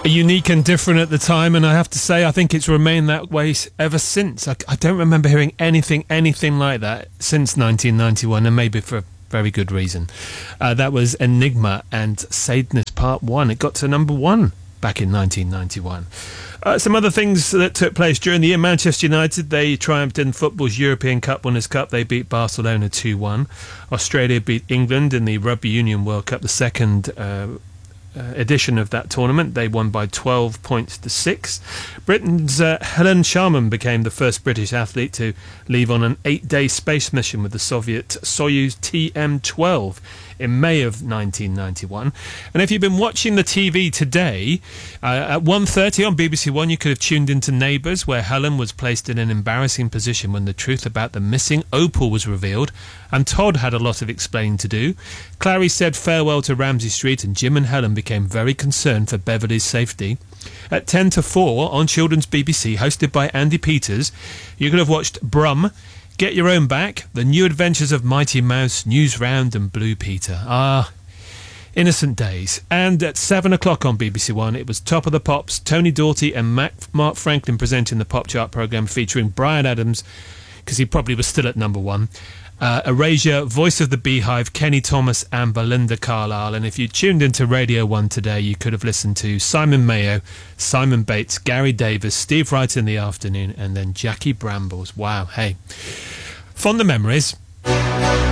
unique and different at the time, and I have to say I think it's remained that way ever since. I don't remember hearing anything like that since 1991, and maybe for a very good reason. That was Enigma and Sadness Part 1. It got to number 1 back in 1991. Some other things that took place during the year. Manchester United, they triumphed in football's European Cup Winners' Cup. They beat Barcelona 2-1. Australia beat England in the Rugby Union World Cup, the second edition of that tournament. They won by 12 points to 6. Britain's Helen Sharman became the first British athlete to leave on an 8-day space mission with the Soviet Soyuz TM-12 in May of 1991. And if you've been watching the TV today, at 1:30 on BBC One, you could have tuned into Neighbours, where Helen was placed in an embarrassing position when the truth about the missing opal was revealed, and Todd had a lot of explaining to do. Clary said farewell to Ramsay Street, and Jim and Helen became very concerned for Beverly's safety. At 10 to 4 on Children's BBC, hosted by Andy Peters, you could have watched Brum, Get Your Own Back, The New Adventures of Mighty Mouse, News Round and Blue Peter. Innocent days. And at 7 o'clock on BBC One, it was Top of the Pops, Tony Doughty and Mark Franklin presenting the Pop Chart programme, featuring Bryan Adams, because he probably was still at number 1, Erasure, Voice of the Beehive, Kenny Thomas and Belinda Carlisle. And if you tuned into Radio 1 today, you could have listened to Simon Mayo, Simon Bates, Gary Davis, Steve Wright in the afternoon, and then Jackie Brambles. Wow, hey. Fond of memories.